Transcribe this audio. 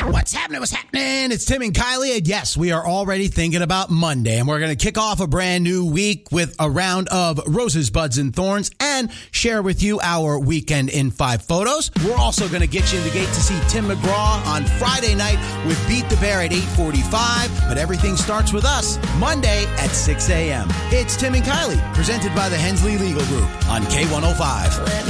What's happening? What's happening? It's Tim and Kylie, and yes, we are already thinking about Monday, and we're going to kick off a brand new week with a round of Roses, Buds, and Thorns, and share with you our Weekend in 5 photos. We're also going to get you in the gate to see Tim McGraw on Friday night with Beat the Bear at 8:45, but everything starts with us Monday at 6 a.m. It's Tim and Kylie, presented by the Hensley Legal Group on K105.